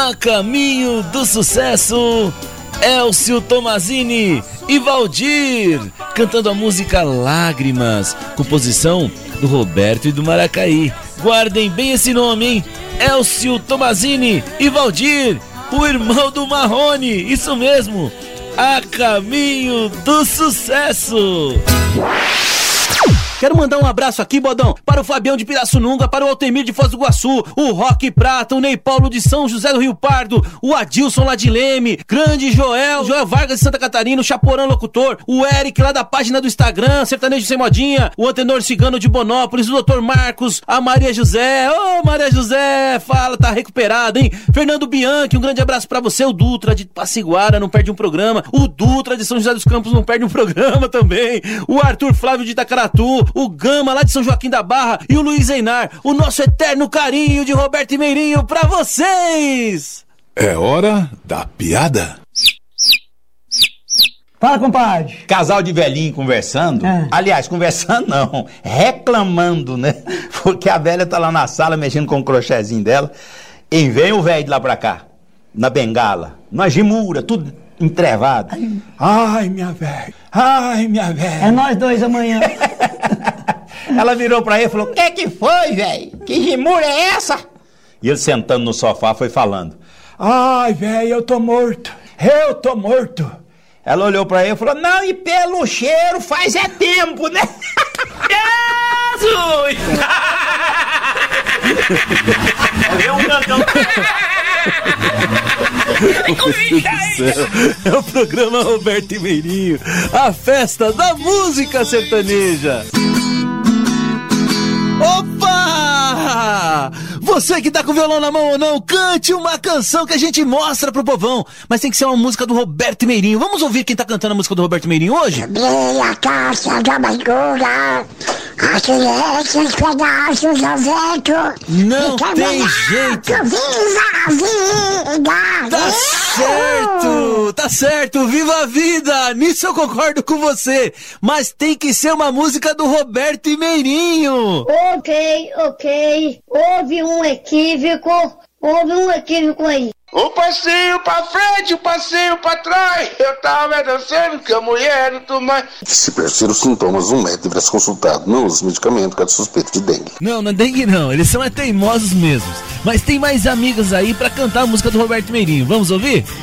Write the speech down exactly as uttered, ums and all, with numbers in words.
A caminho do sucesso, Elcio Tomazini e Valdir, cantando a música Lágrimas, composição do Roberto e do Maracaí. Guardem bem esse nome, hein? Elcio Tomazini e Valdir, o irmão do Marrone, isso mesmo, A caminho do sucesso. Quero mandar um abraço aqui, Bodão, para o Fabião de Pirassununga, para o Altemir de Foz do Iguaçu, o Roque Prata, o Ney Paulo de São José do Rio Pardo, o Adilson lá de Leme, grande Joel, Joel Vargas de Santa Catarina, o Chaporã Locutor, o Eric lá da página do Instagram, Sertanejo Sem Modinha, o Antenor Cigano de Bonópolis, o doutor Marcos, a Maria José, ô oh, Maria José, fala, tá recuperada, hein? Fernando Bianchi, um grande abraço pra você, o Dutra de Passiguara, não perde um programa, o Dutra de São José dos Campos não perde um programa também, o Arthur Flávio de Itacaratu, o Gama lá de São Joaquim da Barra e o Luiz Einar, o nosso eterno carinho de Roberto e Meirinho pra vocês! É hora da piada. Fala, compadre. Casal de velhinho conversando, é. aliás, conversando não, reclamando, né? Porque a velha tá lá na sala mexendo com o crochêzinho dela e vem o velho de lá pra cá, na bengala, na gimura, tudo entrevado. Ai, ai minha velha, ai minha velha. É nós dois amanhã. Ela virou pra ele e falou: o que que foi, velho? Que gimura é essa? E ele sentando no sofá foi falando: ai, velho, eu tô morto, eu tô morto. Ela olhou pra ele e falou: não, e pelo cheiro faz é tempo, né? Jesus! É um cantão. É o programa Roberto e Meirinho, a festa da música sertaneja. Opa! Você que tá com o violão na mão ou não, cante uma canção que a gente mostra pro povão. Mas tem que ser uma música do Roberto e Meirinho. Vamos ouvir quem tá cantando a música do Roberto e Meirinho hoje? Abri a caixa da amargura, achei esses pedaços ao vento. Não tem jeito. Viva a vida! Tá certo, tá certo, viva a vida! Nisso eu concordo com você. Mas tem que ser uma música do Roberto e Meirinho. Ok, ok. Houve um equívoco. Houve um equívoco aí. Um passinho pra frente, um passinho pra trás. Eu tava dançando que a mulher não toma. Se persistir os sintomas, um médico deverá ser consultado. Não use medicamento, caso suspeito de dengue. Não, não é dengue não. Eles são é teimosos mesmos. Mas tem mais amigas aí pra cantar a música do Roberto Meirinho. Vamos ouvir?